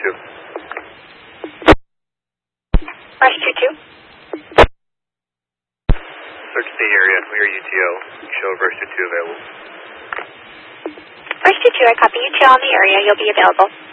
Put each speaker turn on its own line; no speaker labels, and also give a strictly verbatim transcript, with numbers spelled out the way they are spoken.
two.
Rush two two.
Search the area. We are U T O. Show Rush two two available.
Rush two two, I copy. U T O on the area. You'll be available.